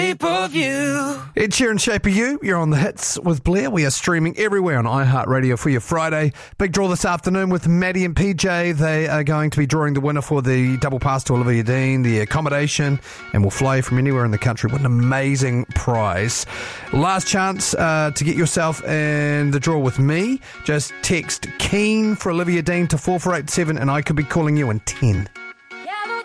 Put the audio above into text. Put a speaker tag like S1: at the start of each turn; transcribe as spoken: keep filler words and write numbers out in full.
S1: Shape of You.
S2: Ed Sheeran, Shape of You. You're on the hits with Blair. We are streaming everywhere on iHeartRadio for your Friday. Big draw this afternoon with Maddie and P J. They are going to be drawing the winner for the double pass to Olivia Dean, the accommodation, and will fly from anywhere in the country. What an amazing prize. Last chance uh, to get yourself in the draw with me. Just text KEEN for Olivia Dean to four four eight seven and I could be calling you in ten.